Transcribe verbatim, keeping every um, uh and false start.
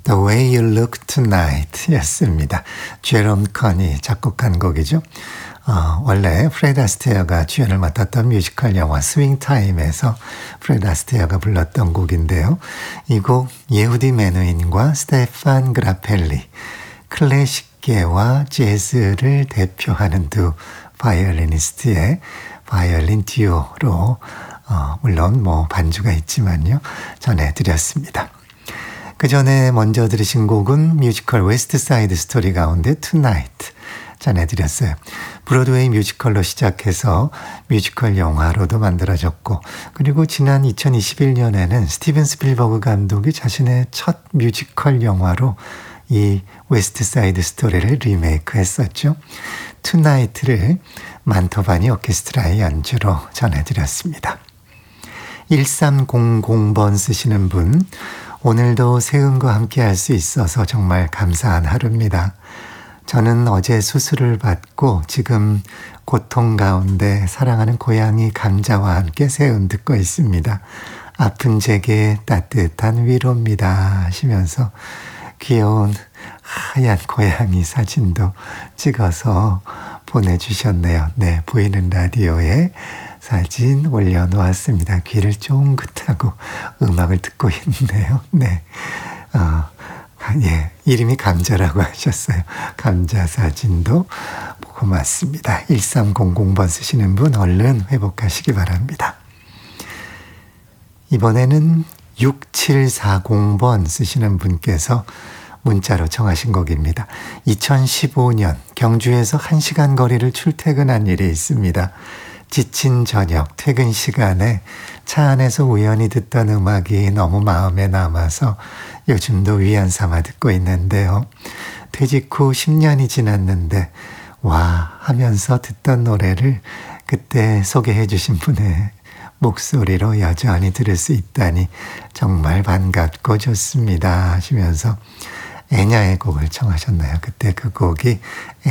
The Way You Look Tonight 였습니다. 제롬 컨이 작곡한 곡이죠. 어, 원래 프레드 아스테어가 주연을 맡았던 뮤지컬 영화 스윙 타임에서 프레드 아스테어가 불렀던 곡인데요. 이 곡 예후디 메누힌과 스테판 그라펠리, 클래식계와 재즈를 대표하는 두 바이올리니스트의 바이올린 듀오로 어, 물론 뭐 반주가 있지만요. 전해드렸습니다. 그 전에 먼저 들으신 곡은 뮤지컬 웨스트 사이드 스토리 가운데 Tonight 전해드렸어요. 브로드웨이 뮤지컬로 시작해서 뮤지컬 영화로도 만들어졌고, 그리고 지난 이천이십일 년에는 스티븐 스필버그 감독이 자신의 첫 뮤지컬 영화로 이 웨스트 사이드 스토리를 리메이크 했었죠. Tonight를 만토바니 오케스트라의 연주로 전해드렸습니다. 일삼공공 번 쓰시는 분, 오늘도 세음과 함께 할 수 있어서 정말 감사한 하루입니다. 저는 어제 수술을 받고 지금 고통 가운데 사랑하는 고양이 감자와 함께 세음 듣고 있습니다. 아픈 제게 따뜻한 위로입니다 하시면서 귀여운 하얀 고양이 사진도 찍어서 보내주셨네요. 네, 보이는 라디오에 사진 올려놓았습니다. 귀를 쫑긋하고 음악을 듣고 있네요. 네, 어, 예, 이름이 감자라고 하셨어요. 감자 사진도 고맙습니다. 일삼공공 번 쓰시는 분 얼른 회복하시기 바랍니다. 이번에는 육칠사공 번 쓰시는 분께서 문자로 청하신 곡입니다. 이천십오 년 경주에서 한 시간 거리를 출퇴근한 일이 있습니다. 지친 저녁 퇴근 시간에 차 안에서 우연히 듣던 음악이 너무 마음에 남아서 요즘도 위안 삼아 듣고 있는데요. 퇴직 후 십 년이 지났는데 와 하면서 듣던 노래를 그때 소개해 주신 분의 목소리로 여전히 들을 수 있다니 정말 반갑고 좋습니다 하시면서 애냐의 곡을 청하셨나요? 그때 그 곡이